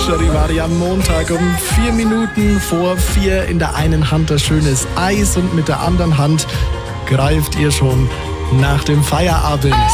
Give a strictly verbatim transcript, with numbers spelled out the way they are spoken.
Charivari am Montag um vier Minuten vor vier, in der einen Hand ein schönes Eis und mit der anderen Hand greift ihr schon nach dem Feierabend.